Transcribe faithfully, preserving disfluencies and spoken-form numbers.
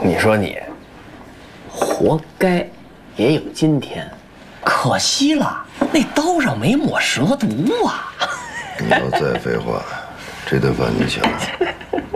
你说你，活该，也有今天，可惜了，那刀上没抹蛇毒啊！ 你要再废话，这顿饭你请。